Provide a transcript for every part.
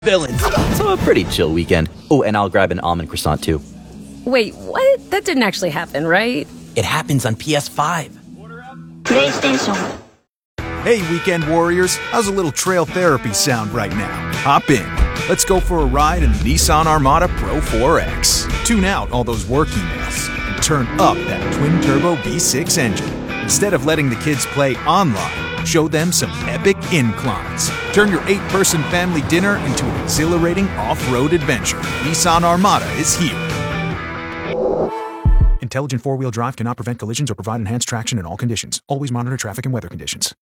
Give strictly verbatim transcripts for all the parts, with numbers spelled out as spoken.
villains. So a pretty chill weekend. Oh, and I'll grab an almond croissant too. Wait, what? That didn't actually happen, right? It happens on P S five. PlayStation. Hey, weekend warriors. How's a little trail therapy sound right now? Hop in. Let's go for a ride in the Nissan Armada Pro four X. Tune out all those work emails and turn up that twin-turbo V six engine. Instead of letting the kids play online, show them some epic inclines. Turn your eight-person family dinner into an exhilarating off-road adventure. Nissan Armada is here. Intelligent four-wheel drive cannot prevent collisions or provide enhanced traction in all conditions. Always monitor traffic and weather conditions.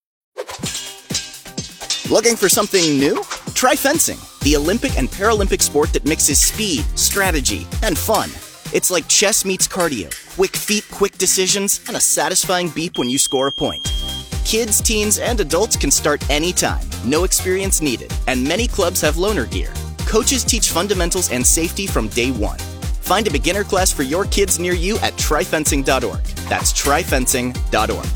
Looking for something new? Try fencing, the Olympic and Paralympic sport that mixes speed, strategy, and fun. It's like chess meets cardio, quick feet, quick decisions, and a satisfying beep when you score a point. Kids, teens, and adults can start anytime, no experience needed, and many clubs have loaner gear. Coaches teach fundamentals and safety from day one. Find a beginner class for your kids near you at try fencing dot org. That's try fencing dot org.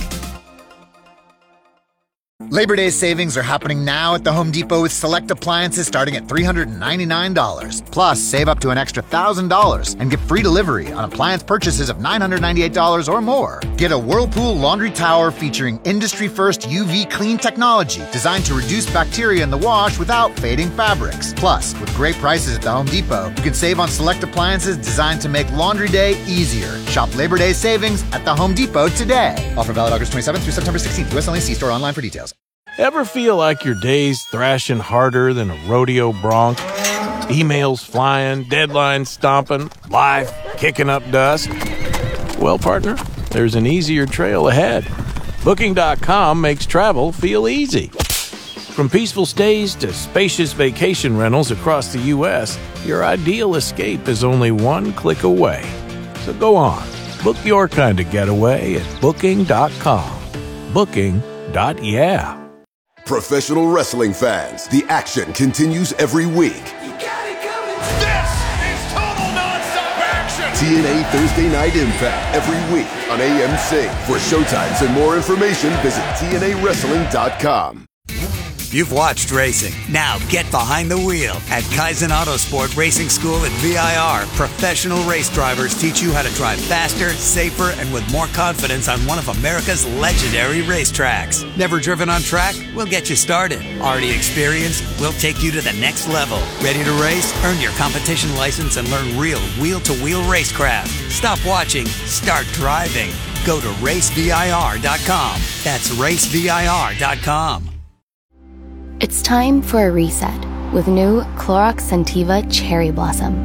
Labor Day savings are happening now at the Home Depot with select appliances starting at three hundred ninety-nine dollars. Plus, save up to an extra one thousand dollars and get free delivery on appliance purchases of nine hundred ninety-eight dollars or more. Get a Whirlpool laundry tower featuring industry-first U V clean technology designed to reduce bacteria in the wash without fading fabrics. Plus, with great prices at the Home Depot, you can save on select appliances designed to make laundry day easier. Shop Labor Day savings at the Home Depot today. Offer valid August twenty-seventh through September sixteenth. U S only. See store online for details. Ever feel like your day's thrashing harder than a rodeo bronc? Emails flying, deadlines stomping, life kicking up dust? Well, partner, there's an easier trail ahead. Booking dot com makes travel feel easy. From peaceful stays to spacious vacation rentals across the U S, your ideal escape is only one click away. So go on, book your kind of getaway at Booking dot com. Booking. Yeah. Professional wrestling fans, the action continues every week. You got it coming. This is total nonstop action. T N A Thursday Night Impact every week on A M C. For showtimes and more information, visit T N A wrestling dot com. You've watched racing. Now get behind the wheel. At Kaizen Autosport Racing School at V I R, professional race drivers teach you how to drive faster, safer, and with more confidence on one of America's legendary racetracks. Never driven on track? We'll get you started. Already experienced? We'll take you to the next level. Ready to race? Earn your competition license and learn real wheel-to-wheel racecraft. Stop watching. Start driving. Go to race V I R dot com. That's race V I R dot com. It's time for a reset with new Clorox Scentiva Cherry Blossom.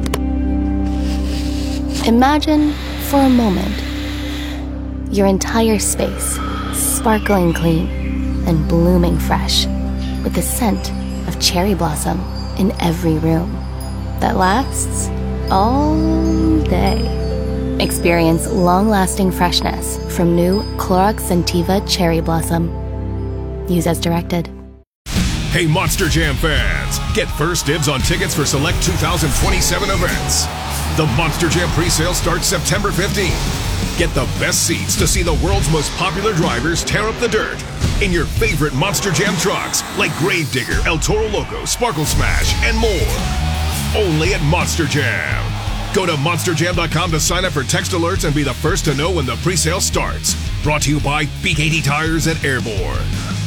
Imagine, for a moment, your entire space sparkling clean and blooming fresh with the scent of cherry blossom in every room that lasts all day. Experience long-lasting freshness from new Clorox Scentiva Cherry Blossom. Use as directed. Hey, Monster Jam fans! Get first dibs on tickets for select two thousand twenty-seven events. The Monster Jam presale starts September fifteenth. Get the best seats to see the world's most popular drivers tear up the dirt in your favorite Monster Jam trucks like Gravedigger, El Toro Loco, Sparkle Smash, and more. Only at Monster Jam. Go to monster jam dot com to sign up for text alerts and be the first to know when the presale starts. Brought to you by B K T Tires at Airborne.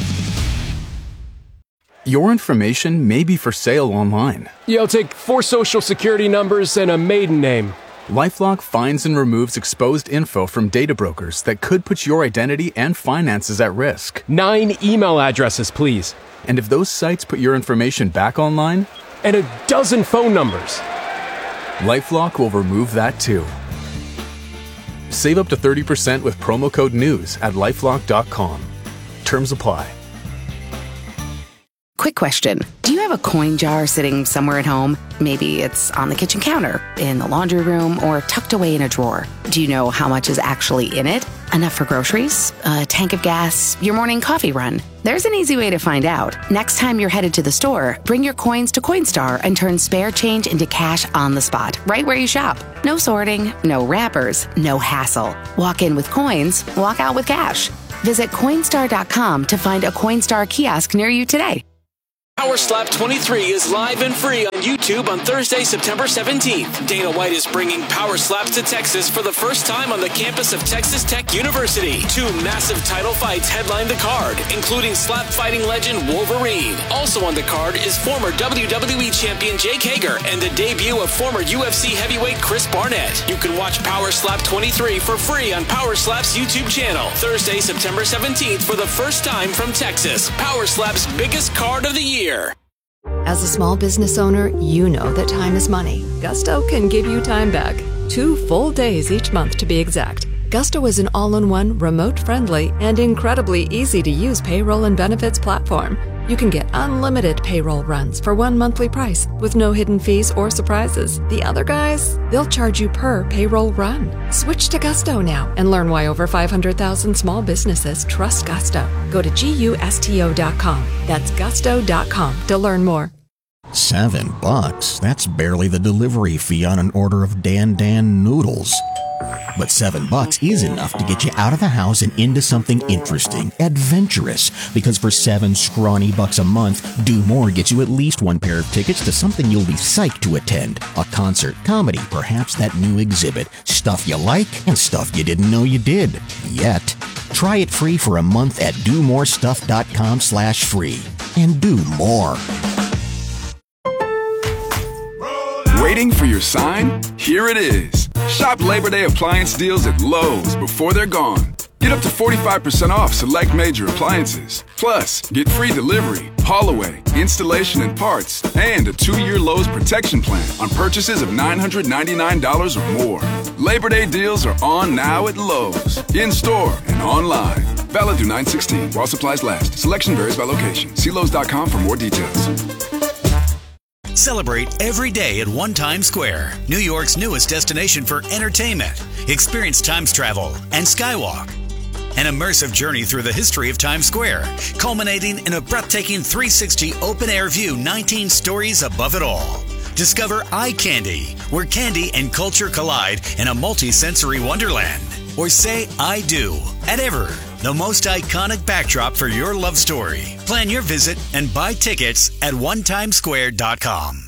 Your information may be for sale online. Yeah, I'll take four social security numbers and a maiden name. LifeLock finds and removes exposed info from data brokers that could put your identity and finances at risk. Nine email addresses, please. And if those sites put your information back online? And a dozen phone numbers. LifeLock will remove that too. Save up to thirty percent with promo code NEWS at lifelock dot com. Terms apply. Quick question. Do you have a coin jar sitting somewhere at home? Maybe it's on the kitchen counter, in the laundry room, or tucked away in a drawer. Do you know how much is actually in it? Enough for groceries? A tank of gas? Your morning coffee run? There's an easy way to find out. Next time you're headed to the store, bring your coins to Coinstar and turn spare change into cash on the spot, right where you shop. No sorting, no wrappers, no hassle. Walk in with coins, walk out with cash. Visit Coinstar dot com to find a Coinstar kiosk near you today. Power Slap twenty-three is live and free on YouTube on Thursday, September seventeenth. Dana White is bringing Power Slaps to Texas for the first time on the campus of Texas Tech University. Two massive title fights headline the card, including slap fighting legend Wolverine. Also on the card is former W W E champion Jake Hager and the debut of former U F C heavyweight Chris Barnett. You can watch Power Slap twenty-three for free on Power Slap's YouTube channel Thursday, September seventeenth for the first time from Texas. Power Slap's biggest card of the year. As a small business owner, you know that time is money. Gusto can give you time back. Two full days each month to be exact. Gusto is an all-in-one, remote-friendly, and incredibly easy-to-use payroll and benefits platform. You can get unlimited payroll runs for one monthly price with no hidden fees or surprises. The other guys, they'll charge you per payroll run. Switch to Gusto now and learn why over five hundred thousand small businesses trust Gusto. Go to gusto dot com. That's gusto dot com to learn more. Seven bucks? That's barely the delivery fee on an order of Dan Dan noodles. But seven bucks is enough to get you out of the house and into something interesting, adventurous. Because for seven scrawny bucks a month, Do More gets you at least one pair of tickets to something you'll be psyched to attend. A concert, comedy, perhaps that new exhibit. Stuff you like and stuff you didn't know you did. Yet. Try it free for a month at do more stuff dot com slash free. And do more. Waiting for your sign? Here it is. Shop Labor Day appliance deals at Lowe's before they're gone. Get up to forty-five percent off select major appliances. Plus, get free delivery, haul away, installation and parts, and a two-year Lowe's protection plan on purchases of nine hundred ninety-nine dollars or more. Labor Day deals are on now at Lowe's, in-store and online. Valid through nine sixteen while supplies last. Selection varies by location. See Lowe's dot com for more details. Celebrate every day at One Times Square, New York's newest destination for entertainment. Experience Times travel and Skywalk. An immersive journey through the history of Times Square, culminating in a breathtaking three sixty open-air view, nineteen stories above it all. Discover Eye Candy, where candy and culture collide in a multi-sensory wonderland. Or say I do at Ever, the most iconic backdrop for your love story. Plan your visit and buy tickets at one times square dot com.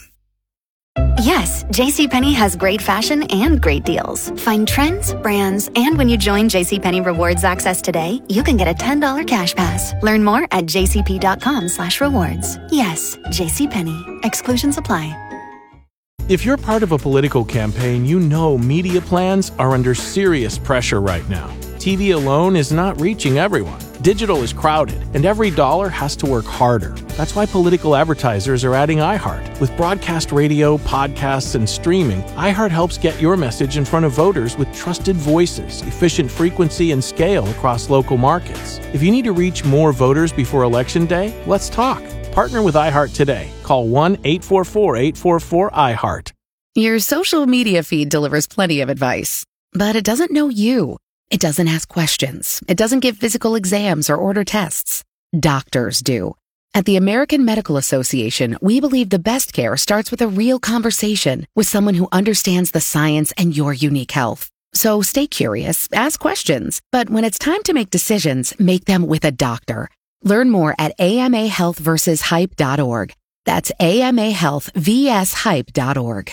Yes, JCPenney has great fashion and great deals. Find trends, brands, and when you join JCPenney Rewards Access today, you can get a ten dollars cash pass. Learn more at jcp dot com slash rewards. Yes, JCPenney. Exclusions apply. If you're part of a political campaign, you know media plans are under serious pressure right now. T V alone is not reaching everyone. Digital is crowded, and every dollar has to work harder. That's why political advertisers are adding iHeart. With broadcast radio, podcasts, and streaming, iHeart helps get your message in front of voters with trusted voices, efficient frequency, and scale across local markets. If you need to reach more voters before Election Day, let's talk. Partner with iHeart today. Call one eight four four, eight four four, iHeart. Your social media feed delivers plenty of advice, but it doesn't know you. It doesn't ask questions. It doesn't give physical exams or order tests. Doctors do. At the American Medical Association, we believe the best care starts with a real conversation with someone who understands the science and your unique health. So stay curious, ask questions, but when it's time to make decisions, make them with a doctor. Learn more at A M A health versus hype dot org. That's A M A health versus hype dot org.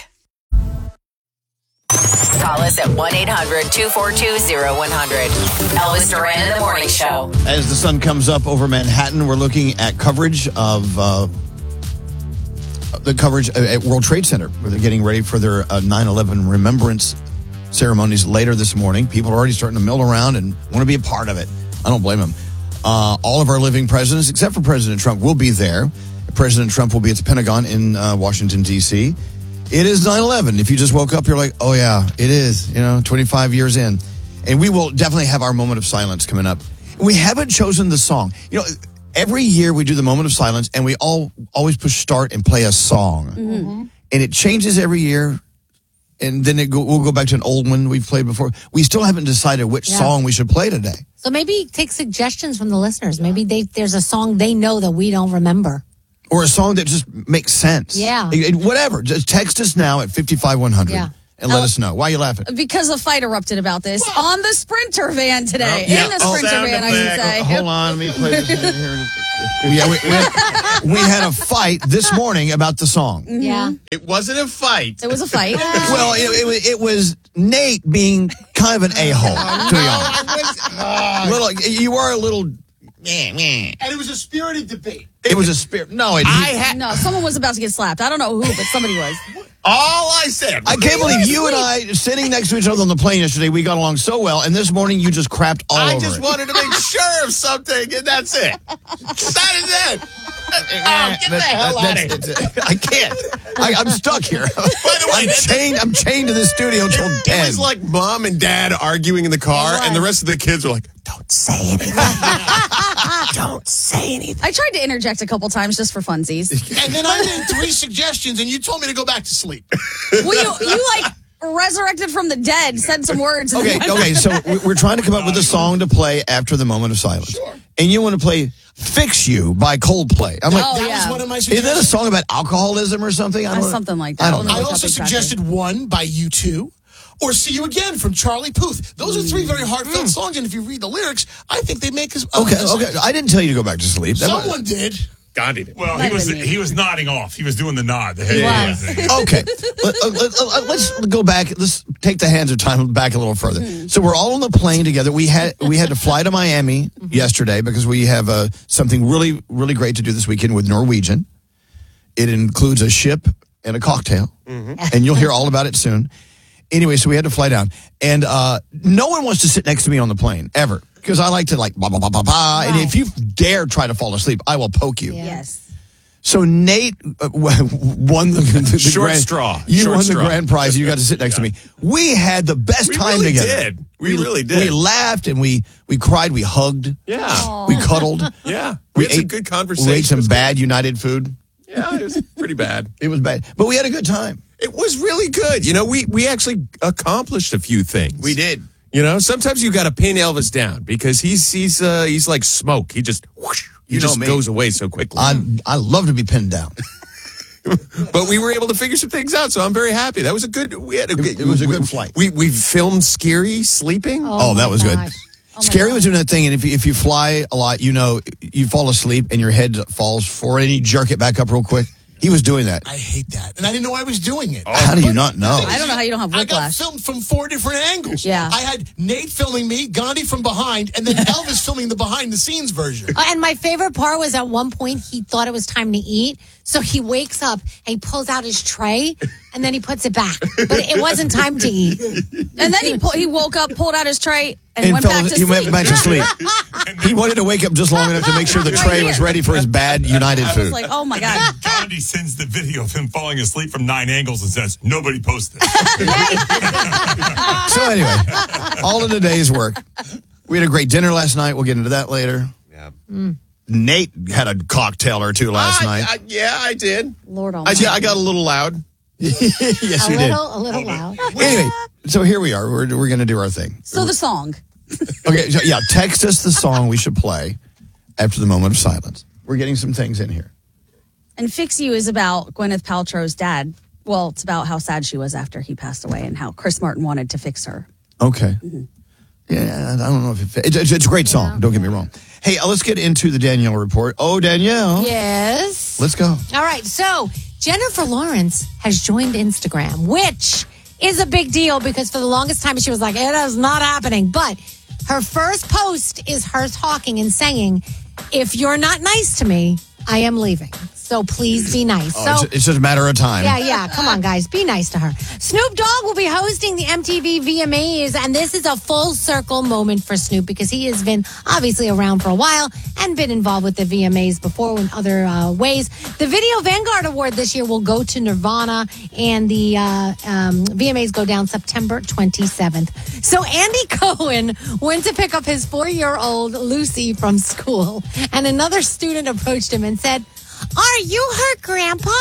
Call us at one eight hundred, two four two, zero one zero zero. Elvis Duran in the Morning Show. As the sun comes up over Manhattan, we're looking at coverage of uh, the coverage at World Trade Center, where they're getting ready for their uh, nine eleven remembrance ceremonies later this morning. People are already starting to mill around and want to be a part of it. I don't blame them. Uh, all of our living presidents, except for President Trump, will be there. President Trump will be at the Pentagon in uh, Washington, D C It is nine eleven. If you just woke up, you're like, oh, yeah, it is, you know, twenty-five years in. And we will definitely have our moment of silence coming up. We haven't chosen the song. You know, every year we do the moment of silence, and we all always push start and play a song. Mm-hmm. And it changes every year. And then it go, we'll go back to an old one we've played before. We still haven't decided which yeah. song we should play today. So maybe take suggestions from the listeners. Maybe they, there's a song they know that we don't remember. Or a song that just makes sense. Yeah. It, it, whatever. Just text us now at five five one hundred. Yeah. And let oh, us know. Why are you laughing? Because a fight erupted about this on the Sprinter van today. Oh, yeah. In the oh, Sprinter van, I should say. Oh, hold on. Let me play this in here. Yeah, we, we, we had a fight this morning about the song. Mm-hmm. Yeah. It wasn't a fight. It was a fight. Well, it, it, it was Nate being kind of an a-hole, to be honest. Uh, little, you were a little... and it was a spirited debate. It was a spirit. No, it, I ha- no, someone was about to get slapped. I don't know who, but somebody was. All I said. I can't believe you and I, sitting next to each other on the plane yesterday, we got along so well, and this morning you just crapped all I over just it. wanted to make sure of something, and that's it. That is it. Oh, get the hell out of here. I can't. I, I'm stuck here. By the way, I'm chained, I'm chained to the studio till it, ten. It was like mom and dad arguing in the car, and the rest of the kids were like, don't say anything. Don't say anything. I tried to interject a couple times just for funsies. And then I made three suggestions, and you told me to go back to sleep. Well, you, you like resurrected from the dead, said some words. Okay, okay, so we're trying to come up with a song to play after the moment of silence. Sure. And you want to play Fix You by Coldplay. I'm like, oh, that yeah. was one of my is suggestions. that a song about alcoholism or something? I Uh, don't, something like that. I don't know. I also suggested one by U two. Or See You Again from Charlie Puth. Those are three very heartfelt Mm. songs, and if you read the lyrics, I think they make us... Okay, okay. I didn't tell you to go back to sleep. That was- Someone did. Gandhi did. Well, he was he was nodding off. He was doing the nod. The head He nod was. thing. Okay, let, let, let, let's go back. Let's take the hands of time back a little further. Mm-hmm. So we're all on the plane together. We had we had to fly to Miami Mm-hmm. yesterday because we have uh, something really really great to do this weekend with Norwegian. It includes a ship and a cocktail, Mm-hmm. and you'll hear all about it soon. Anyway, so we had to fly down, and uh, no one wants to sit next to me on the plane ever because I like to like ba ba ba ba ba. And if you dare try to fall asleep, I will poke you. Yes. So Nate uh, won the, the, the Short grand, straw. You Short won straw. the grand prize. You got to sit next to me. We had the best We time really together. did. We really did. We laughed and we we cried. We hugged. Yeah. We cuddled. Yeah. We, We had some ate- good We conversation. ate some bad United food. Yeah, it was pretty bad. It was bad, but we had a good time. It was really good. You know, we, we actually accomplished a few things. We did. You know, sometimes you got to pin Elvis down because he's he's uh, he's like smoke. He just whoosh, he You know just me. goes away so quickly. I I love to be pinned down. But we were able to figure some things out, so I'm very happy. That was a good. We had a good. It was a we- good flight. We we filmed Scary sleeping. Oh, that was good. Oh, Scary was doing that thing, and if you, if you fly a lot, you know, you fall asleep and your head falls forward, and you jerk it back up real quick. He was doing that. Oh. Oh. I hate that, and I didn't know I was doing it. How do you not know? I don't know how you don't have I got whiplash. filmed from four different angles. Yeah. I had Nate filming me, Gandhi from behind, and then Elvis filming the behind-the-scenes version. Uh, and my favorite part was at one point he thought it was time to eat. So he wakes up and he pulls out his tray and then he puts it back. But it wasn't time to eat. And then he pull, he woke up, pulled out his tray, and, And went fell- back to he sleep. went back to sleep. He wanted to wake up just long enough to make sure the tray was ready for his bad United I was food. like, oh my God. Gandhi sends the video of him falling asleep from nine angles and says, "Nobody post this." So anyway, all in the day's work. We had a great dinner last night. We'll get into that later. Yeah. Mm. Nate had a cocktail or two last I- night. I- yeah, I did. Lord I, almighty. yeah, I got a little loud. Yes, a you did. little, a little loud. Anyway, so here we are. We're, we're going to do our thing. So the song. Okay, so yeah, text us the song we should play after the moment of silence. We're getting some things in here. And Fix You is about Gwyneth Paltrow's dad. Well, it's about how sad she was after he passed away and how Chris Martin wanted to fix her. Okay. Mm-hmm. Yeah, I don't know if it, it's, it's a great song. Don't get me wrong. Hey, uh, let's get into the Danielle report. Oh, Danielle. Yes. Let's go. All right. So Jennifer Lawrence has joined Instagram, which is a big deal because for the longest time she was like, it is not happening. But her first post is her talking and saying, if you're not nice to me, I am leaving. So please be nice. Oh, so it's, it's just a matter of time. Yeah, yeah. Come on, guys. Be nice to her. Snoop Dogg will be hosting the M T V V M As, and this is a full circle moment for Snoop because he has been obviously around for a while and been involved with the V M As before in other uh, ways. The Video Vanguard Award this year will go to Nirvana, and the uh, um, V M As go down September twenty-seventh. So Andy Cohen went to pick up his four-year-old Lucy from school, and another student approached him and said, "Are you her grandpa?"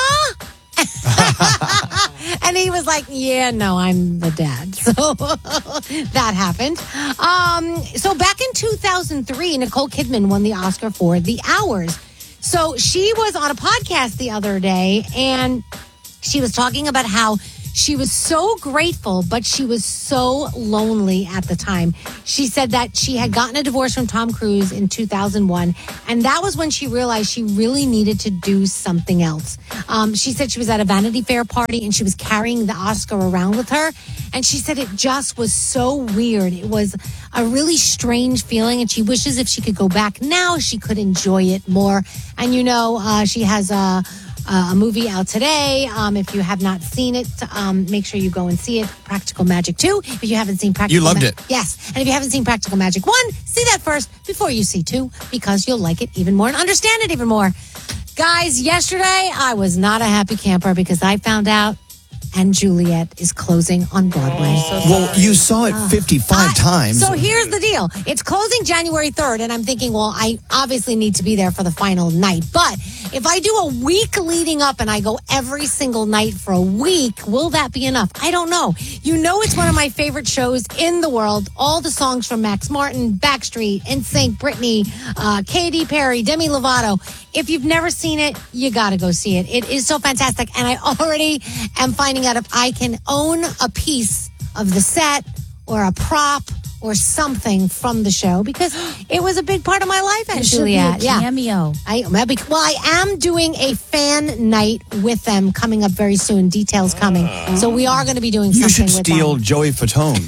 And he was like, yeah, no, I'm the dad. So that happened. Um, so back in two thousand three, Nicole Kidman won the Oscar for The Hours. So she was on a podcast the other day, and she was talking about how She was so grateful, but she was so lonely at the time. She said that she had gotten a divorce from Tom Cruise in two thousand one, and that was when she realized she really needed to do something else. Um, she said she was at a Vanity Fair party, and she was carrying the Oscar around with her, and she said it just was so weird. It was a really strange feeling, and she wishes if she could go back now, she could enjoy it more. And, you know, uh, she has a... Uh, a movie out today. Um, if you have not seen it, um, make sure you go and see it. Practical Magic two. If you haven't seen Practical You loved Ma- it. Yes. And if you haven't seen Practical Magic one, see that first before you see two, because you'll like it even more and understand it even more. Guys, yesterday I was not a happy camper because I found out and Juliet is closing on Broadway. Well, you saw it fifty-five times. So here's the deal. It's closing January third, and I'm thinking, well, I obviously need to be there for the final night. But if I do a week leading up and I go every single night for a week, will that be enough? I don't know. You know, it's one of my favorite shows in the world. All the songs from Max Martin, Backstreet, N Sync, Britney, uh, Katy Perry, Demi Lovato. If you've never seen it, you got to go see it. It is so fantastic. And I already am finding out if I can own a piece of the set or a prop or something from the show, because it was a big part of my life. And Juliet, yeah, cameo. I well, I am doing a fan night with them coming up very soon. Details coming, so we are going to be doing You something should with steal them. Joey Fatone.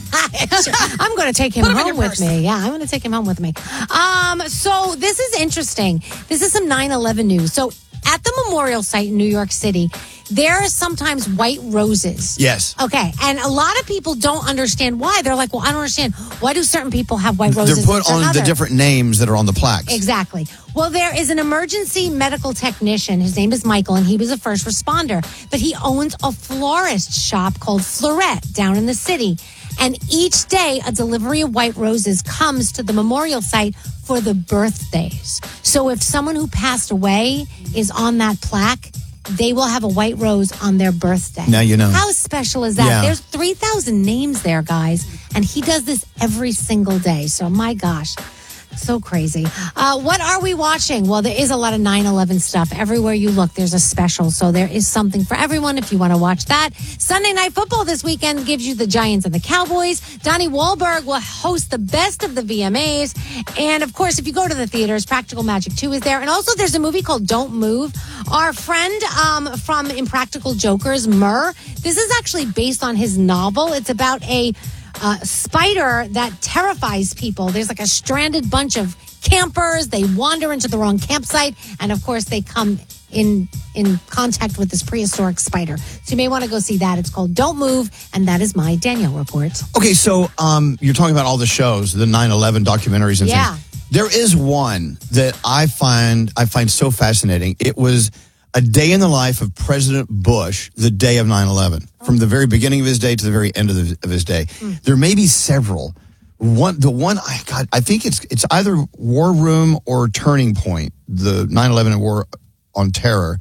I'm going to take him Put him in home your with purse. me. Yeah, I'm going to take him home with me. Um, so this is interesting. This is some nine eleven news. So at the memorial site in New York City, there are sometimes white roses. Yes. Okay, and a lot of people don't understand why. They're like, well, I don't understand. Why do certain people have white roses? They're put and certain on the others? different names that are on the plaques. Exactly. Well, there is an emergency medical technician. His name is Michael, and he was a first responder. But he owns a florist shop called Florette down in the city. And each day, a delivery of white roses comes to the memorial site for the birthdays. So if someone who passed away is on that plaque, they will have a white rose on their birthday. Now you know. How special is that? Yeah. There's three thousand names there, guys. And he does this every single day. So, my gosh. So crazy. Uh, what are we watching? Well, there is a lot of nine eleven stuff. Everywhere you look, there's a special. So there is something for everyone if you want to watch that. Sunday Night Football this weekend gives you the Giants and the Cowboys. Donnie Wahlberg will host the best of the V M As. And, of course, if you go to the theaters, Practical Magic two is there. And also there's a movie called Don't Move. Our friend um, from Impractical Jokers, Murr, this is actually based on his novel. It's about a Uh, spider that terrifies people. There's like a stranded bunch of campers. They wander into the wrong campsite, and of course, they come in in contact with this prehistoric spider. So you may want to go see that. It's called Don't Move, and that is my Danielle report. Okay, so um, you're talking about all the shows, the nine eleven documentaries and Yeah. things. There is one that I find I find so fascinating. It was a day in the life of President Bush, the day of nine eleven, from the very beginning of his day to the very end of, the, of his day. Mm. There may be several. One, the one I got, I think it's it's either War Room or Turning Point, the nine eleven War on Terror,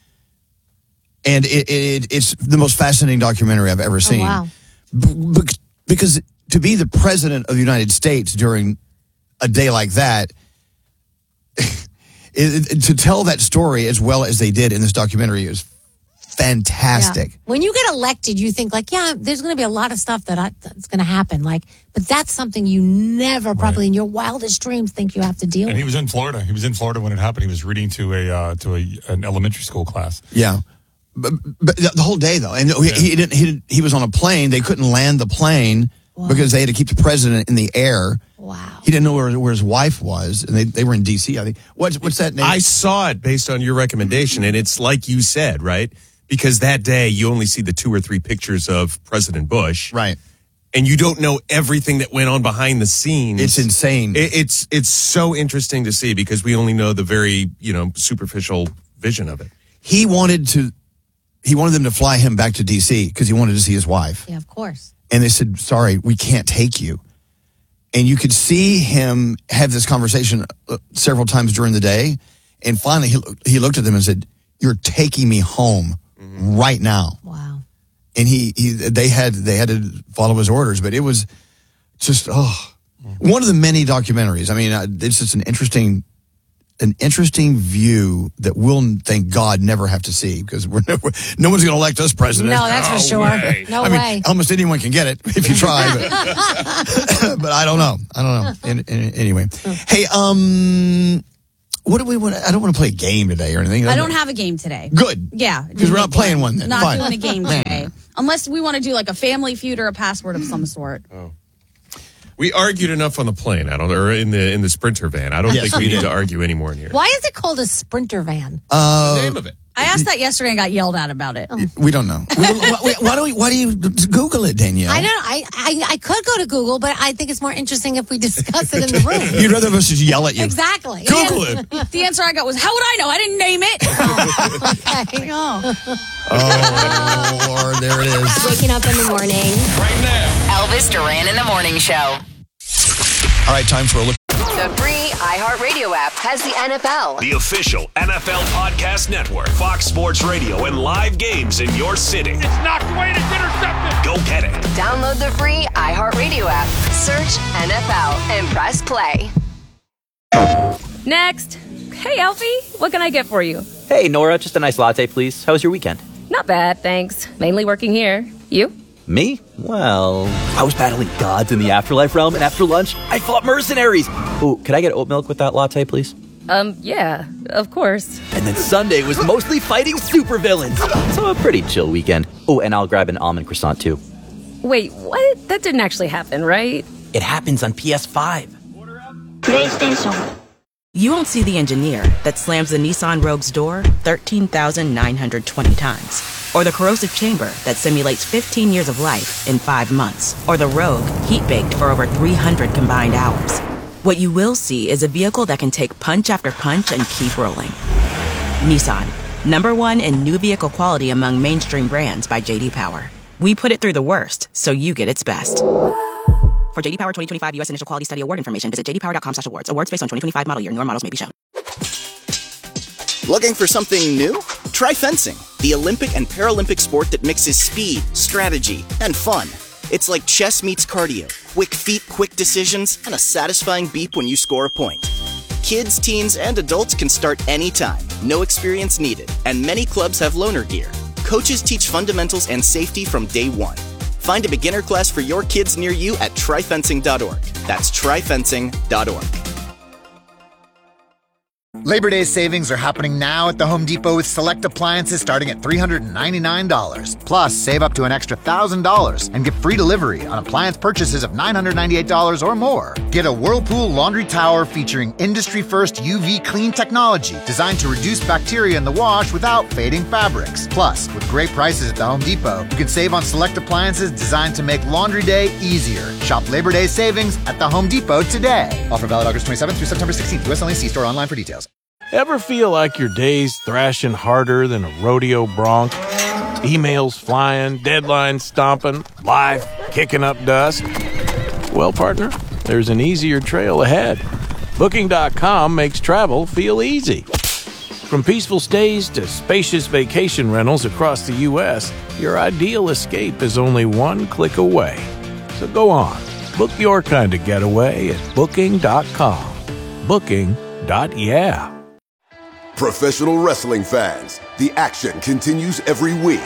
and it, it it's the most fascinating documentary I've ever seen. Oh, wow. B- b- because to be the president of the United States during a day like that. It, it, to tell that story as well as they did in this documentary is fantastic. Yeah. When you get elected, you think like, yeah, there's going to be a lot of stuff that I, that's going to happen. Like, but that's something you never probably in your wildest dreams think you have to deal And he with. was in Florida. He was in Florida when it happened. He was reading to a uh, to a an elementary school class. Yeah, but, but the whole day though, and he, he didn't. He, didn't, he was on a plane. They couldn't land the plane because they had to keep the president in the air. Wow. He didn't know where, where his wife was, and they, they were in D C I think. What's what's that name? I saw it based on your recommendation, and it's like you said, right? Because that day you only see the two or three pictures of President Bush, right? And you don't know everything that went on behind the scenes. It's insane. It, it's it's so interesting to see because we only know the very you know superficial vision of it. He wanted to. He wanted them to fly him back to D C because he wanted to see his wife. Yeah, of course. And they said, "Sorry, we can't take you." And you could see him have this conversation uh, several times during the day. And finally, he, he looked at them and said, "You're taking me home mm-hmm. right now." Wow. And he, he, they had, they had to follow his orders, but it was just, oh, mm-hmm. one of the many documentaries. I mean, uh, it's just an interesting, an interesting view that we'll, thank God, never have to see because we're never, no one's going to elect us president. No, that's for sure. Way. No I way. Mean, almost anyone can get it if you try, but, but I don't know. I don't know. In, in, anyway, hey, um, what do we want? I don't want to play a game today or anything. I don't have a game today. Good. Yeah, because we're not playing one then. Not Fine. doing a game today, unless we want to do like a family feud or a password of some sort. Oh. We argued enough on the plane, I don't, or in the in the Sprinter van. I don't Yes, think we we need did. to argue anymore in here. Why is it called a Sprinter van? Uh, the name of it. I asked that yesterday and got yelled at about it. We don't know. why, why, do we, why do you Google it, Danielle? I don't. I, I I could go to Google, but I think it's more interesting if we discuss it in the room. You'd rather us just yell at you. Exactly. Google it. The answer I got was, "How would I know? I didn't name it." Okay. Oh. Oh, Lord, there it is. Waking up in the morning. Right now. Elvis Duran in the Morning Show. All right, time for a look. The free iHeartRadio app has the N F L. The official N F L Podcast Network, Fox Sports Radio, and live games in your city. It's knocked away and it's intercepted. Go get it. Download the free iHeartRadio app, search N F L, and press play. Next. Hey, Alfie, what can I get for you? Hey, Nora, just a nice latte, please. How was your weekend? Not bad, thanks. Mainly working here. You? Me? Well, I was battling gods in the afterlife realm, and after lunch, I fought mercenaries. Ooh, could I get oat milk with that latte, please? Um, yeah, of course. And then Sunday was mostly fighting supervillains. So a pretty chill weekend. Oh, and I'll grab an almond croissant, too. Wait, what? That didn't actually happen, right? It happens on P S five. PlayStation. You won't see the engineer that slams the Nissan Rogue's door thirteen thousand nine hundred twenty times. Or the corrosive chamber that simulates fifteen years of life in five months. Or the Rogue heat-baked for over three hundred combined hours. What you will see is a vehicle that can take punch after punch and keep rolling. Nissan, number one in new vehicle quality among mainstream brands by J D Power. We put it through the worst, so you get its best. For J D Power twenty twenty-five U S Initial Quality Study Award information, visit j d power dot com slash awards. Awards based on twenty twenty-five model year. Newer models may be shown. Looking for something new? Try fencing, the Olympic and Paralympic sport that mixes speed, strategy, and fun. It's like chess meets cardio. Quick feet, quick decisions, and a satisfying beep when you score a point. Kids, teens, and adults can start anytime. No experience needed. And many clubs have loaner gear. Coaches teach fundamentals and safety from day one. Find a beginner class for your kids near you at try fencing dot org. That's try fencing dot org. Labor Day savings are happening now at the Home Depot with select appliances starting at three hundred ninety-nine dollars. Plus, save up to an extra one thousand dollars and get free delivery on appliance purchases of nine hundred ninety-eight dollars or more. Get a Whirlpool laundry tower featuring industry-first U V clean technology designed to reduce bacteria in the wash without fading fabrics. Plus, with great prices at the Home Depot, you can save on select appliances designed to make laundry day easier. Shop Labor Day savings at the Home Depot today. Offer valid August twenty-seventh through September sixteenth. U S only. See store online for details. Ever feel like your day's thrashing harder than a rodeo bronc? Emails flying, deadlines stomping, life kicking up dust? Well, partner, there's an easier trail ahead. Booking dot com makes travel feel easy. From peaceful stays to spacious vacation rentals across the U S, your ideal escape is only one click away. So go on, book your kind of getaway at Booking dot com. Booking. Yeah. Professional wrestling fans, the action continues every week.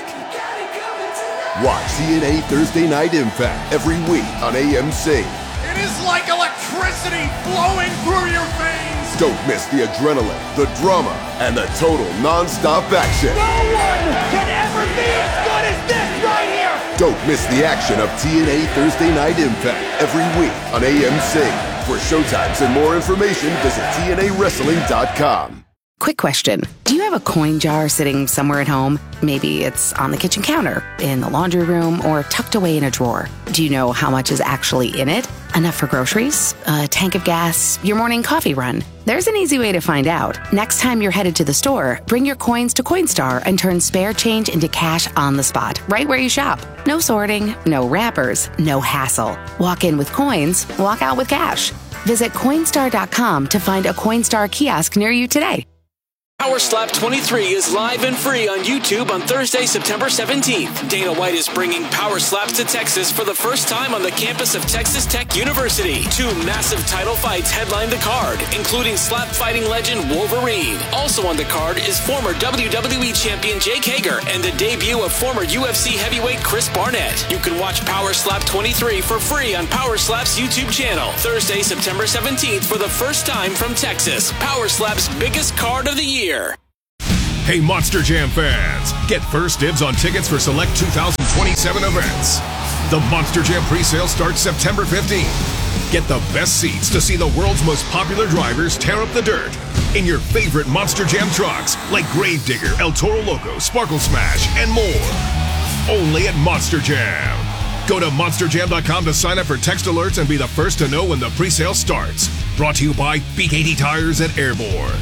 Watch T N A Thursday Night Impact every week on A M C. It is like electricity flowing through your veins. Don't miss the adrenaline, the drama, and the total non-stop action. No one can ever be as good as this right here. Don't miss the action of T N A Thursday Night Impact every week on A M C. For showtimes and more information, visit T N A wrestling dot com. Quick question. Do you have a coin jar sitting somewhere at home? Maybe it's on the kitchen counter, in the laundry room, or tucked away in a drawer. Do you know how much is actually in it? Enough for groceries? A tank of gas? Your morning coffee run? There's an easy way to find out. Next time you're headed to the store, bring your coins to Coinstar and turn spare change into cash on the spot, right where you shop. No sorting, no wrappers, no hassle. Walk in with coins, walk out with cash. Visit Coinstar dot com to find a Coinstar kiosk near you today. Power Slap twenty-three is live and free on YouTube on Thursday, September seventeenth. Dana White is bringing Power Slaps to Texas for the first time on the campus of Texas Tech University. Two massive title fights headline the card, including slap fighting legend Wolverine. Also on the card is former W W E champion Jake Hager and the debut of former U F C heavyweight Chris Barnett. You can watch Power Slap twenty-three for free on Power Slap's YouTube channel. Thursday, September seventeenth for the first time from Texas. Power Slap's biggest card of the year. Hey, Monster Jam fans, get first dibs on tickets for select two thousand twenty-seven events. The Monster Jam presale starts September fifteenth. Get the best seats to see the world's most popular drivers tear up the dirt in your favorite Monster Jam trucks like Gravedigger, El Toro Loco, Sparkle Smash, and more. Only at Monster Jam. Go to monster jam dot com to sign up for text alerts and be the first to know when the presale starts. Brought to you by B K T Tires and Airborne.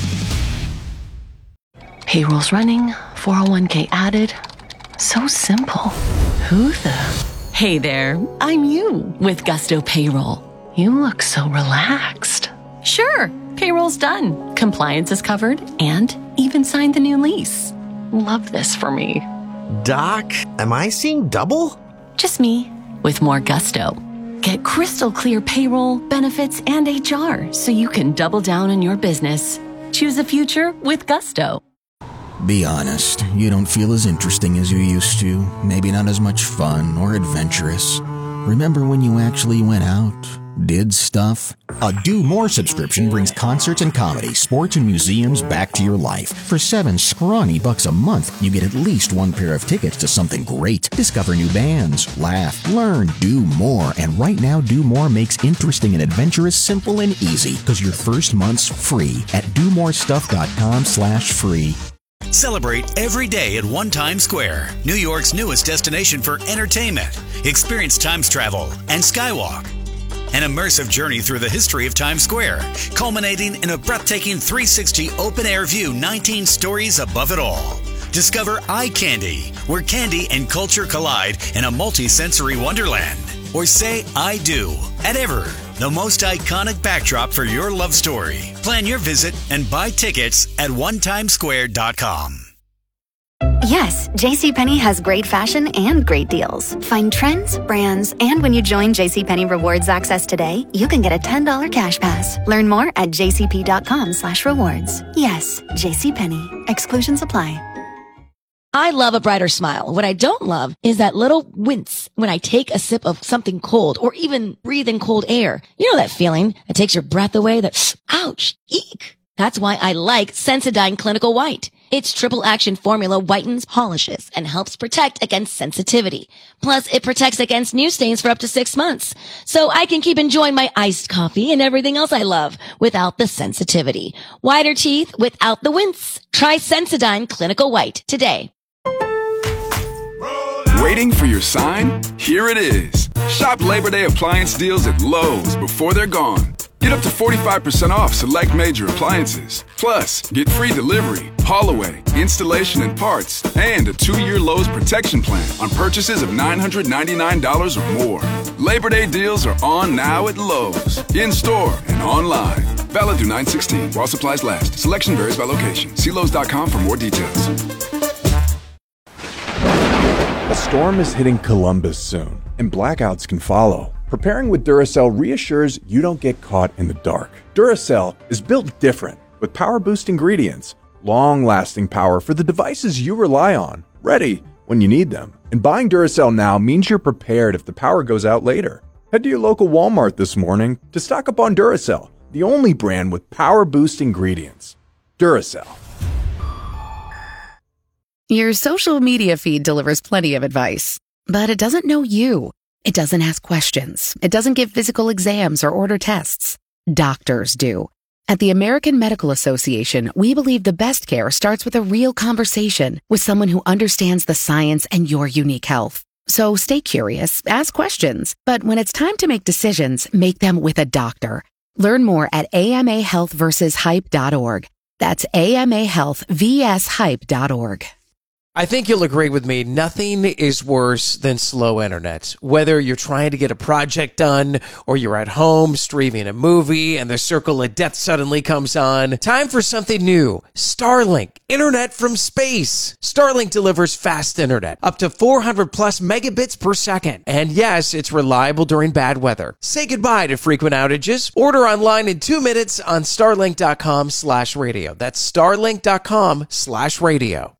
Payroll's running, four oh one k added. So simple. Who the? Hey there, I'm you with Gusto Payroll. You look so relaxed. Sure, payroll's done. Compliance is covered and even signed the new lease. Love this for me. Doc, am I seeing double? Just me with more gusto. Get crystal clear payroll, benefits, and H R so you can double down on your business. Choose a future with Gusto. Be honest, you don't feel as interesting as you used to, maybe not as much fun or adventurous. Remember when you actually went out, did stuff? A Do More subscription brings concerts and comedy, sports and museums back to your life. For seven scrawny bucks a month, you get at least one pair of tickets to something great. Discover new bands, laugh, learn, do more. And right now, Do More makes interesting and adventurous simple and easy, because your first month's free at do more stuff dot com slash free. Celebrate every day at One Times Square, New York's newest destination for entertainment. Experience Times Travel and Skywalk. An immersive journey through the history of Times Square, culminating in a breathtaking three sixty open-air view nineteen stories above it all. Discover Eye Candy, where candy and culture collide in a multi-sensory wonderland. Or say I do at Ever, the most iconic backdrop for your love story. Plan your visit and buy tickets at one times square dot com. Yes, JCPenney has great fashion and great deals. Find trends, brands, and when you join JCPenney Rewards Access today, you can get a ten dollars cash pass. Learn more at jcp.com slash rewards. Yes, JCPenney. Exclusions apply. I love a brighter smile. What I don't love is that little wince when I take a sip of something cold or even breathe in cold air. You know that feeling that takes your breath away? That, ouch, eek. That's why I like Sensodyne Clinical White. Its triple action formula whitens, polishes, and helps protect against sensitivity. Plus, it protects against new stains for up to six months. So I can keep enjoying my iced coffee and everything else I love without the sensitivity. Whiter teeth without the wince. Try Sensodyne Clinical White today. Waiting for your sign? Here it is. Shop Labor Day appliance deals at Lowe's before they're gone. Get up to forty-five percent off select major appliances. Plus, get free delivery, haul away, installation and parts, and a two-year Lowe's protection plan on purchases of nine hundred ninety-nine dollars or more. Labor Day deals are on now at Lowe's, in-store and online. Valid through nine sixteen while supplies last. Selection varies by location. See Lowe's dot com for more details. A storm is hitting Columbus soon, and blackouts can follow. Preparing with Duracell reassures you don't get caught in the dark. Duracell is built different, with power boost ingredients, long-lasting power for the devices you rely on, ready when you need them. And buying Duracell now means you're prepared if the power goes out later. Head to your local Walmart this morning to stock up on Duracell, the only brand with power boost ingredients. Duracell. Your social media feed delivers plenty of advice, but it doesn't know you. It doesn't ask questions. It doesn't give physical exams or order tests. Doctors do. At the American Medical Association, we believe the best care starts with a real conversation with someone who understands the science and your unique health. So stay curious, ask questions, but when it's time to make decisions, make them with a doctor. Learn more at A M A health versus hype dot org. That's A M A health vs hype dot org. I think you'll agree with me. Nothing is worse than slow internet. Whether you're trying to get a project done or you're at home streaming a movie and the circle of death suddenly comes on. Time for something new. Starlink. Internet from space. Starlink delivers fast internet. Up to four hundred plus megabits per second. And yes, it's reliable during bad weather. Say goodbye to frequent outages. Order online in two minutes on starlink.com slash radio. That's starlink.com slash radio.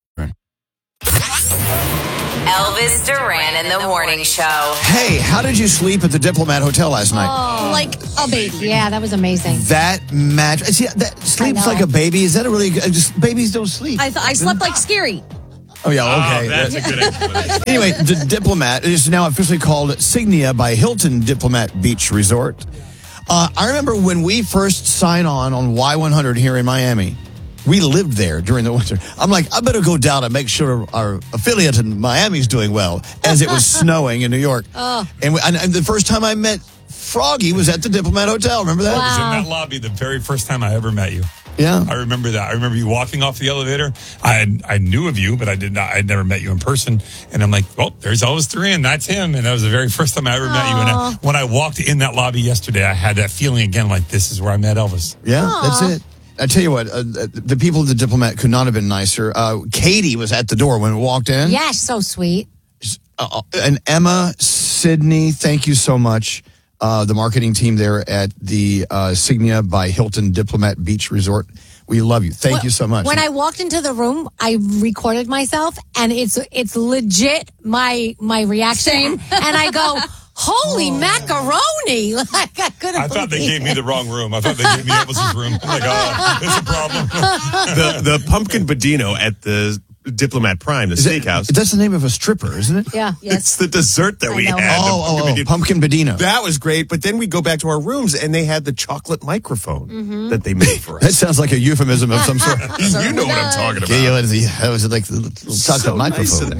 Elvis Duran in the morning show. Hey, how did you sleep at the Diplomat Hotel last night? Oh, like a baby. Yeah, that was amazing. That match. See, that sleeps like a baby. Is that a really good? Just babies don't sleep. I th- I slept like Scary. Oh yeah, okay. Oh, that's a good explanation. Anyway, the Diplomat is now officially called Signia by Hilton Diplomat Beach Resort. Uh, I remember when we first signed on on Y one hundred here in Miami. We lived there during the winter. I'm like, I better go down and make sure our affiliate in Miami is doing well, as it was snowing in New York. Oh. And, we, and, and the first time I met Froggy was at the Diplomat Hotel. Remember that? Wow. I was in that lobby the very first time I ever met you. Yeah. I remember that. I remember you walking off the elevator. I I knew of you, but I did not. I'd never met you in person. And I'm like, oh, there's Elvis Duran. That's him. And that was the very first time I ever Aww. met you. And I, when I walked in that lobby yesterday, I had that feeling again, like this is where I met Elvis. Yeah, Aww. That's it. I tell you what, uh, the people at the Diplomat could not have been nicer. Uh, Katie was at the door when we walked in. Yeah, so sweet. Uh, and Emma, Sydney, thank you so much. Uh, the marketing team there at the uh, Signia by Hilton Diplomat Beach Resort. We love you. Thank well, you so much. When I walked into the room, I recorded myself, and it's it's legit my my reaction. Same. And I go, holy oh. macaroni! Like I couldn't. I thought they gave me the wrong room. I thought they gave me Elvis's room. I'm like, oh, there's a problem. the the pumpkin Budino at the Diplomat Prime, the Is steakhouse. It, that's the name of a stripper, isn't it? Yeah. Yes. It's the dessert that I we know. had. Oh, oh, oh, pumpkin Budino. That was great. But then we go back to our rooms, and they had the chocolate microphone mm-hmm. that they made for us. That sounds like a euphemism of some sort. You know what I'm talking about. Yeah, that was like the little chocolate so microphone.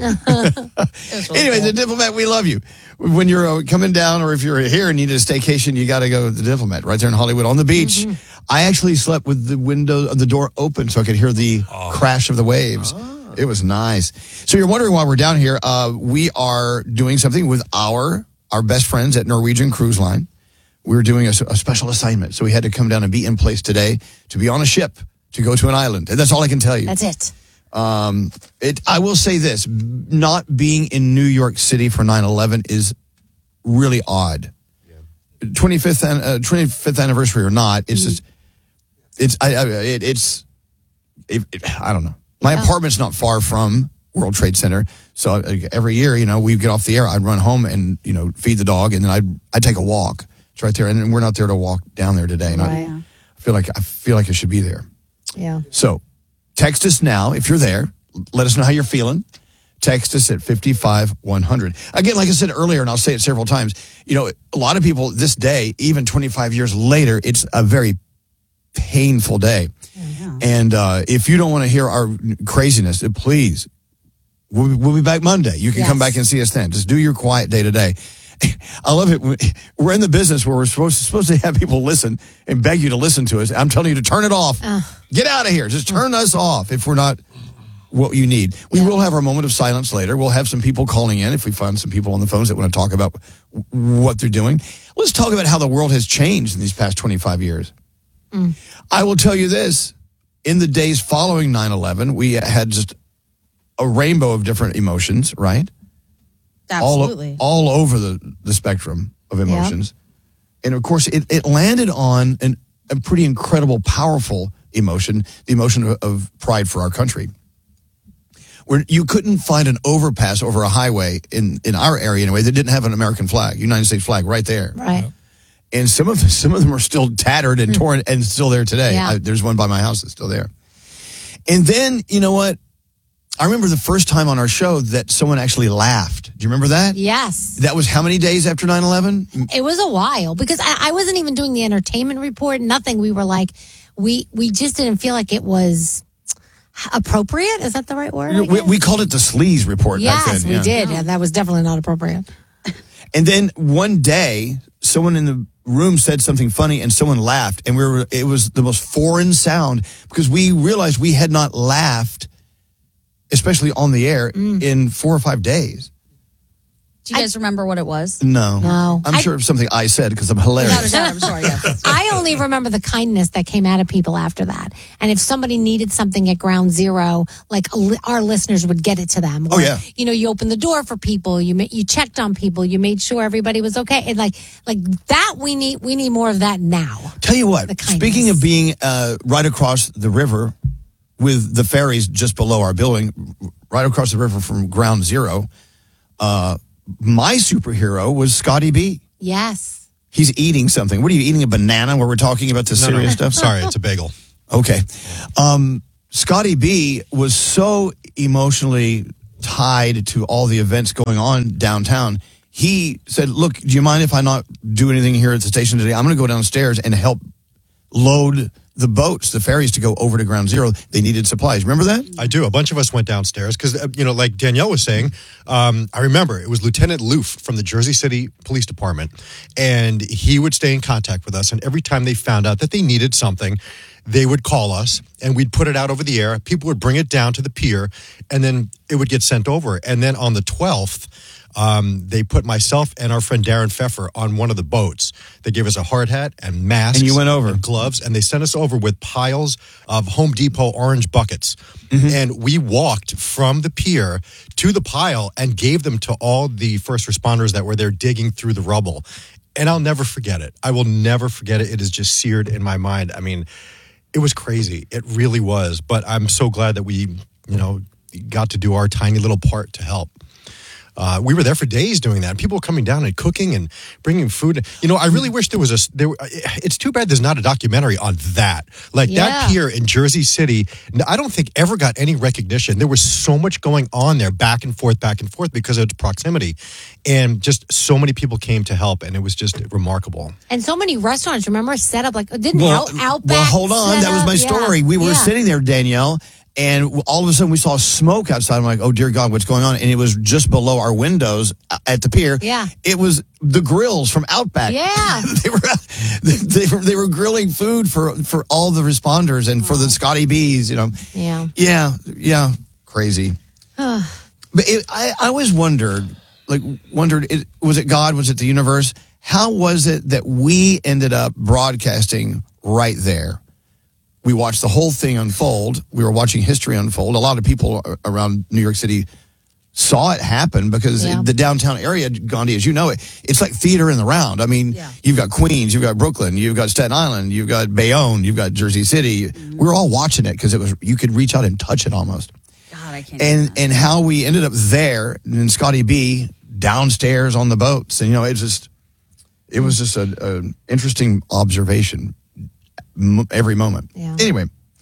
Nice really anyway, cool. The Diplomat, we love you. When you're uh, coming down, or if you're here and need a staycation, you got to go to the Diplomat right there in Hollywood on the beach. Mm-hmm. I actually slept with the window, the door open, so I could hear the oh. crash of the waves. Oh. It was nice. So you're wondering why we're down here. Uh, we are doing something with our our best friends at Norwegian Cruise Line. We were doing a, a special assignment, so we had to come down and be in place today to be on a ship to go to an island. And that's all I can tell you. That's it. Um, it. I will say this: not being in New York City for nine eleven is really odd. Yeah. twenty-fifth uh, twenty-fifth anniversary or not, it's mm-hmm. just it's I, I it, it's it, it, I don't know. My yeah. apartment's not far from World Trade Center, so uh, every year, you know, we get off the air, I'd run home and, you know, feed the dog, and then I'd I'd take a walk. It's right there, and we're not there to walk down there today. And right. I, I feel like I feel like I should be there. Yeah. So, text us now if you're there. Let us know how you're feeling. Text us at five one hundred. Again, like I said earlier, and I'll say it several times, you know, a lot of people this day, even twenty-five years later, it's a very painful day. Yeah. And uh, if you don't want to hear our craziness, please, we'll, we'll be back Monday. You can yes. come back and see us then. Just do your quiet day today. I love it. We're in the business where we're supposed to, supposed to have people listen and beg you to listen to us. I'm telling you to turn it off. Uh, Get out of here. Just turn us off if we're not what you need. We yeah. will have our moment of silence later. We'll have some people calling in if we find some people on the phones that want to talk about what they're doing. Let's talk about how the world has changed in these past twenty-five years. Mm. I will tell you this. In the days following nine eleven, we had just a rainbow of different emotions, right? Absolutely. All, all over the, the spectrum of emotions. Yep. And of course, it, it landed on an, a pretty incredible, powerful emotion, the emotion of, of pride for our country. Where you couldn't find an overpass over a highway in, in our area anyway that didn't have an American flag, United States flag right there. Right. And some of some of them are still tattered and torn and still there today. Yeah. I, there's one by my house that's still there. And then, you know what? I remember the first time on our show that someone actually laughed. Do you remember that? Yes. That was how many days after nine eleven? It was a while because I, I wasn't even doing the entertainment report. Nothing. We were like, we we just didn't feel like it was appropriate. Is that the right word? We, we called it the sleaze report yes, back then. we yeah. did. Yeah, that was definitely not appropriate. And then one day, someone in the room said something funny and someone laughed. And we were, it was the most foreign sound because we realized we had not laughed especially on the air, Mm. in four or five days. Do you guys remember what it was? No. No. I'm I- sure it's something I said because I'm hilarious. Without a doubt, I'm sorry. Yeah. I only remember the kindness that came out of people after that. And if somebody needed something at ground zero, like li- our listeners would get it to them. Oh, Or, yeah. You know, you opened the door for people. You ma- you checked on people. You made sure everybody was okay. And like like that, we need we need more of that now. Tell you what, The kindness. speaking of being uh, right across the river with the ferries just below our building, right across the river from ground zero, uh, my superhero was Scotty B. Yes. He's eating something. What are you eating? A banana where we're talking about the No, serious no. stuff? Sorry, it's a bagel. Okay. Um, Scotty B was so emotionally tied to all the events going on downtown. He said, look, do you mind if I not do anything here at the station today? I'm going to go downstairs and help load the boats, the ferries, to go over to ground zero. They needed supplies. Remember that? I do. A bunch of us went downstairs because, uh, you know, like Danielle was saying, um, I remember it was Lieutenant Loof from the Jersey City Police Department, and he would stay in contact with us. And every time they found out that they needed something, they would call us, and we'd put it out over the air. People would bring it down to the pier, and then it would get sent over. And then on the twelfth, um, they put myself and our friend Darren Pfeffer on one of the boats. They gave us a hard hat and masks. And you went over. And gloves, and they sent us over with piles of Home Depot orange buckets. Mm-hmm. And we walked from the pier to the pile and gave them to all the first responders that were there digging through the rubble. And I'll never forget it. I will never forget it. It is just seared in my mind. I mean, it was crazy. It really was. But I'm so glad that we, you know, got to do our tiny little part to help. Uh, we were there for days doing that. People were coming down and cooking and bringing food. You know, I really wish there was a. There, it's too bad there's not a documentary on that. Like Yeah. that pier in Jersey City, I don't think ever got any recognition. There was so much going on there, back and forth, back and forth, because of its proximity, and just so many people came to help, and it was just remarkable. And so many restaurants, remember, set up like, didn't Well, Out, Outback well, hold on. set That was up? my Yeah. story. We were Yeah. sitting there, Danielle, and all of a sudden we saw smoke outside. I'm like, oh, dear God, what's going on? And it was just below our windows at the pier. Yeah. It was the grills from Outback. Yeah. they were they were they were grilling food for for all the responders and for the Scotty B's, you know. Yeah. Yeah, yeah, crazy. But it, I, I always wondered, like, wondered, it, was it God? Was it the universe? How was it that we ended up broadcasting right there? We watched the whole thing unfold. We were watching history unfold. A lot of people around New York City saw it happen because Yeah. the downtown area, Gandhi, as you know it, it's like theater in the round. I mean, you've got Queens, you've got Brooklyn, you've got Staten Island, you've got Bayonne, you've got Jersey City. We were all watching it because it was you could reach out and touch it almost. God, I can't. And and how we ended up there and Scotty B downstairs on the boats, and you know, it just it was just a, a interesting observation m- every moment. Yeah. Anyway,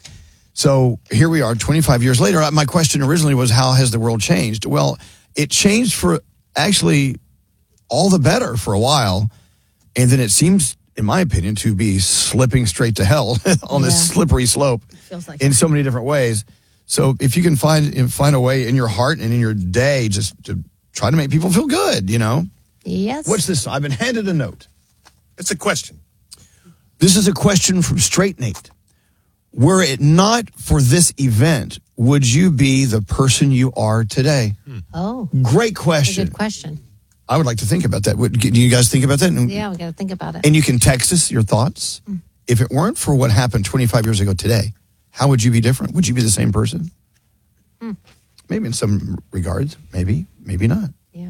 so here we are, twenty-five years later. My question originally was, how has the world changed? Well, it changed for actually all the better for a while, and then it seems, in my opinion, to be slipping straight to hell on Yeah. this slippery slope Feels like in so many different ways. So if you can find find a way in your heart and in your day just to try to make people feel good, you know. Yes. What's this? I've been handed a note. It's a question. This is a question from Straight Nate. Were it not for this event, would you be the person you are today? Oh. Great That's a question. good question. I would like to think about that. Would, do you guys think about that? And, Yeah, we got to think about it. and you can text us your thoughts. If it weren't for what happened twenty-five years ago today, how would you be different? Would you be the same person? Hmm. Maybe in some regards. Maybe, maybe not. Yeah.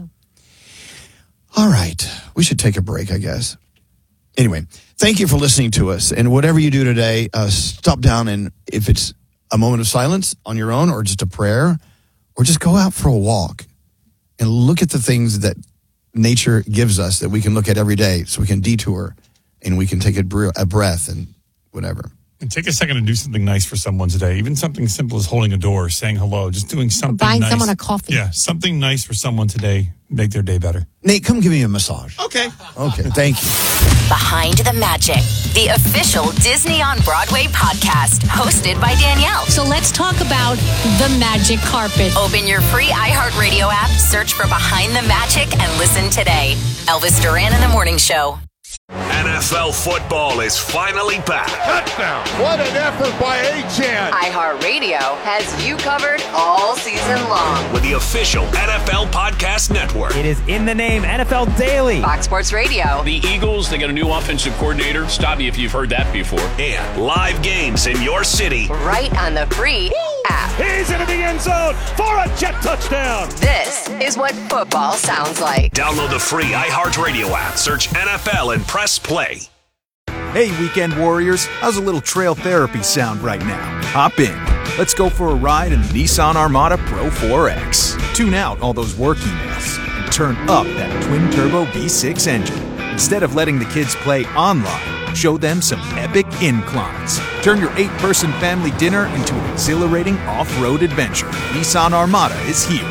All right. We should take a break, I guess. Anyway, thank you for listening to us. And whatever you do today, uh, stop down and if it's a moment of silence on your own or just a prayer, or just go out for a walk and look at the things that nature gives us that we can look at every day so we can detour and we can take a, bre- a breath and whatever. And take a second to do something nice for someone today. Even something simple as holding a door, saying hello, just doing something buying nice. someone a coffee. Yeah, something nice for someone today. Make their day better. Nate, come give me a massage. Okay. Okay, thank you. Behind the Magic, the official Disney on Broadway podcast, hosted by Danielle. So let's talk about the magic carpet. Open your free iHeartRadio app, search for Behind the Magic, and listen today. Elvis Duran in the Morning Show. And F L football is finally back. Touchdown. What an effort by Achane. iHeartRadio has you covered all season long. With the official N F L Podcast Network. It is in the name, N F L Daily. Fox Sports Radio. The Eagles, they got a new offensive coordinator. Stop me if you've heard that before. And live games in your city. Right on the free app. He's into the end zone for a jet touchdown. This is what football sounds like. Download the free iHeartRadio app. Search N F L and press play. Hey, weekend warriors. How's a little trail therapy sound right now? Hop in. Let's go for a ride in the Nissan Armada Pro four X. Tune out all those work emails and turn up that twin-turbo V six engine. Instead of letting the kids play online, show them some epic inclines. Turn your eight-person family dinner into an exhilarating off-road adventure. Nissan Armada is here.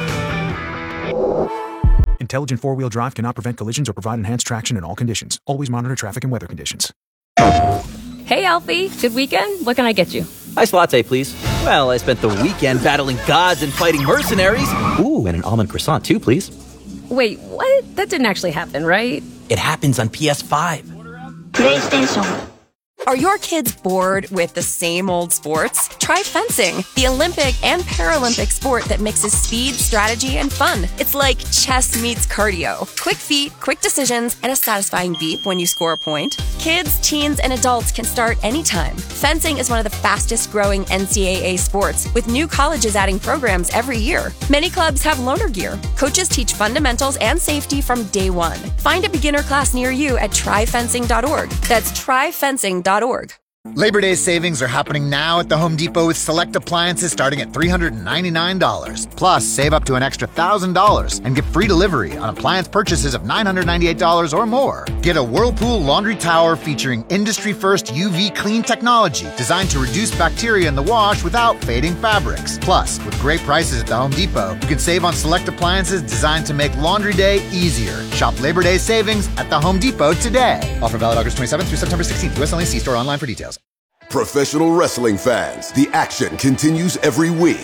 Intelligent four-wheel drive cannot prevent collisions or provide enhanced traction in all conditions. Always monitor traffic and weather conditions. Hey, Alfie. Good weekend? What can I get you? Iced latte, please. Well, I spent the weekend battling gods and fighting mercenaries. Ooh, and an almond croissant, too, please. Wait, what? That didn't actually happen, right? It happens on P S five. PlayStation. Are your kids bored with the same old sports? Try fencing, the Olympic and Paralympic sport that mixes speed, strategy, and fun. It's like chess meets cardio. Quick feet, quick decisions, and a satisfying beep when you score a point. Kids, teens, and adults can start anytime. Fencing is one of the fastest growing N C double A sports, with new colleges adding programs every year. Many clubs have loaner gear. Coaches teach fundamentals and safety from day one. Find a beginner class near you at try fencing dot org. That's try fencing dot org. Labor Day savings are happening now at the Home Depot with select appliances starting at three hundred ninety-nine dollars. Plus, save up to an extra one thousand dollars and get free delivery on appliance purchases of nine hundred ninety-eight dollars or more. Get a Whirlpool laundry tower featuring industry-first U V clean technology designed to reduce bacteria in the wash without fading fabrics. Plus, with great prices at the Home Depot, you can save on select appliances designed to make laundry day easier. Shop Labor Day savings at the Home Depot today. Offer valid August twenty-seventh through September sixteenth. U S only. See store online for details. Professional wrestling fans, the action continues every week.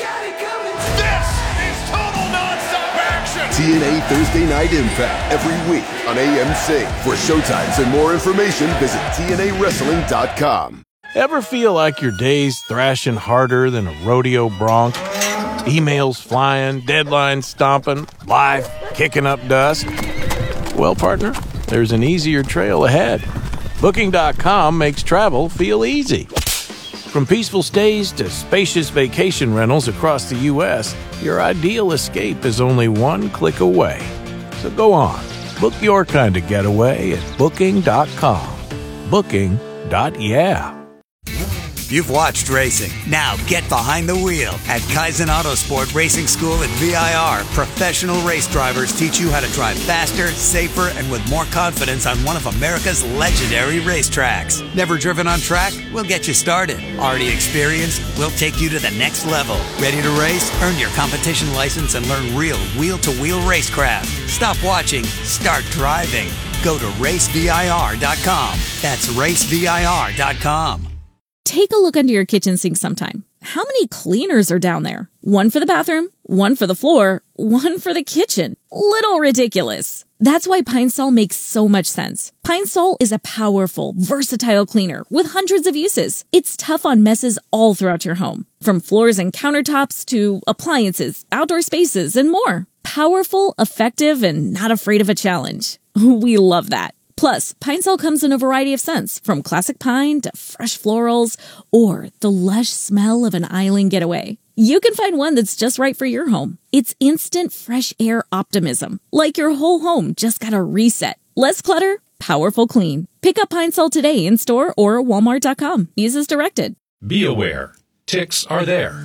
This is total nonstop action. T N A Thursday Night Impact every week on A M C. For showtimes and more information, visit T N A wrestling dot com. Ever feel like your day's thrashing harder than a rodeo bronc? Emails flying, deadlines stomping, life kicking up dust? Well, partner, there's an easier trail ahead. Booking dot com makes travel feel easy. From peaceful stays to spacious vacation rentals across the U S, your ideal escape is only one click away. So go on, book your kind of getaway at Booking dot com. Booking. Yeah. You've watched racing. Now get behind the wheel. At Kaizen Autosport Racing School at V I R, professional race drivers teach you how to drive faster, safer, and with more confidence on one of America's legendary racetracks. Never driven on track? We'll get you started. Already experienced? We'll take you to the next level. Ready to race? Earn your competition license and learn real wheel-to-wheel racecraft. Stop watching. Start driving. Go to race V I R dot com. That's race V I R dot com. Take a look under your kitchen sink sometime. How many cleaners are down there? One for the bathroom, one for the floor, one for the kitchen. Little ridiculous. That's why Pine Sol makes so much sense. Pine Sol is a powerful, versatile cleaner with hundreds of uses. It's tough on messes all throughout your home, from floors and countertops to appliances, outdoor spaces, and more. Powerful, effective, and not afraid of a challenge. We love that. Plus, Pine Sol comes in a variety of scents, from classic pine to fresh florals, or the lush smell of an island getaway. You can find one that's just right for your home. It's instant fresh air optimism, like your whole home just got a reset. Less clutter, powerful clean. Pick up Pine Sol today in store or walmart dot com. Use as directed. Be aware, ticks are there.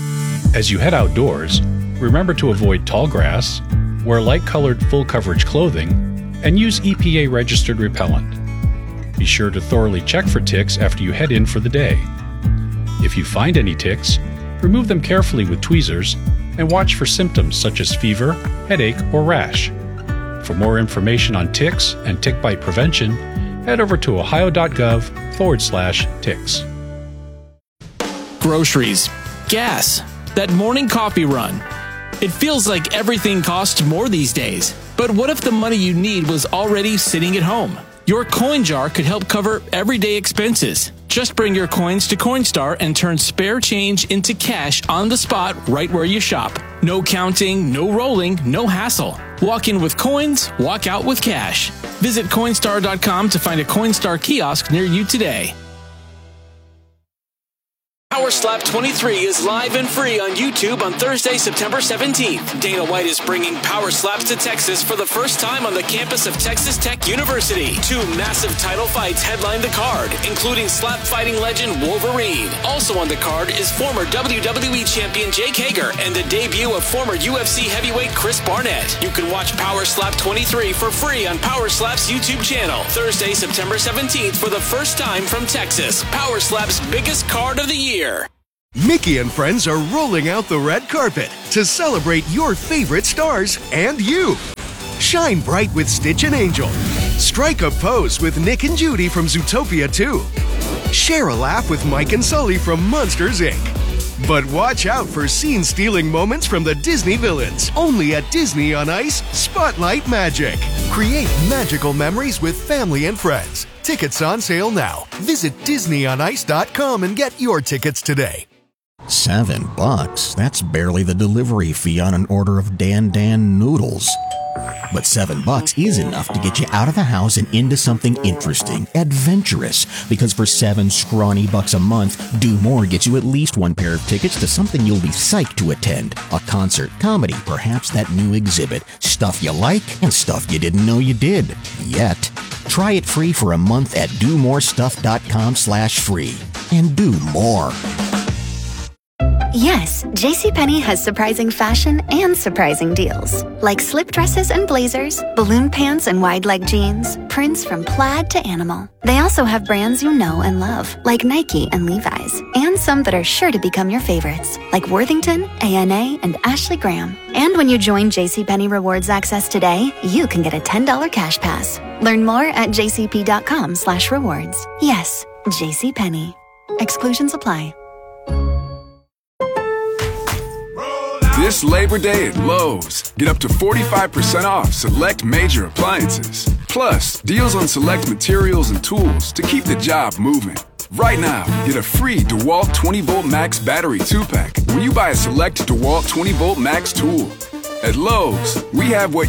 As you head outdoors, remember to avoid tall grass, wear light-colored full-coverage clothing, and use E P A-registered repellent. Be sure to thoroughly check for ticks after you head in for the day. If you find any ticks, remove them carefully with tweezers and watch for symptoms such as fever, headache, or rash. For more information on ticks and tick bite prevention, head over to ohio.gov forward slash ticks. Groceries, gas, that morning coffee run. It feels like everything costs more these days. But what if the money you need was already sitting at home? Your coin jar could help cover everyday expenses. Just bring your coins to Coinstar and turn spare change into cash on the spot right where you shop. No counting, no rolling, no hassle. Walk in with coins, walk out with cash. Visit Coinstar dot com to find a Coinstar kiosk near you today. Power Slap twenty-three is live and free on YouTube on Thursday, September seventeenth. Dana White is bringing Power Slaps to Texas for the first time on the campus of Texas Tech University. Two massive title fights headline the card, including slap fighting legend Wolverine. Also on the card is former W W E champion Jake Hager and the debut of former U F C heavyweight Chris Barnett. You can watch Power Slap twenty-three for free on Power Slap's YouTube channel. Thursday, September seventeenth for the first time from Texas. Power Slap's biggest card of the year. Mickey and friends are rolling out the red carpet to celebrate your favorite stars and you. Shine bright with Stitch and Angel. Strike a pose with Nick and Judy from Zootopia two. Share a laugh with Mike and Sully from Monsters, Incorporated. But watch out for scene-stealing moments from the Disney villains. Only at Disney on Ice Spotlight Magic. Create magical memories with family and friends. Tickets on sale now. Visit Disney on Ice dot com and get your tickets today. Seven bucks? That's barely the delivery fee on an order of Dan Dan noodles. But seven bucks is enough to get you out of the house and into something interesting, adventurous. Because for seven scrawny bucks a month, Do More gets you at least one pair of tickets to something you'll be psyched to attend. A concert, comedy, perhaps that new exhibit. Stuff you like and stuff you didn't know you did. Yet. Try it free for a month at do more stuff dot com slash free. And do more. Yes, JCPenney has surprising fashion and surprising deals. Like slip dresses and blazers, balloon pants and wide leg jeans, prints from plaid to animal. They also have brands you know and love, like Nike and Levi's, and some that are sure to become your favorites, like Worthington, A N A, and Ashley Graham. And when you join JCPenney Rewards Access today, you can get a ten dollars cash pass. Learn more at jcp.com slash rewards. Yes, JCPenney. Exclusions apply. This Labor Day at Lowe's, get up to forty-five percent off select major appliances. Plus, deals on select materials and tools to keep the job moving. Right now, get a free DeWalt twenty volt Max battery two pack when you buy a select DeWalt twenty volt Max tool. At Lowe's, we have what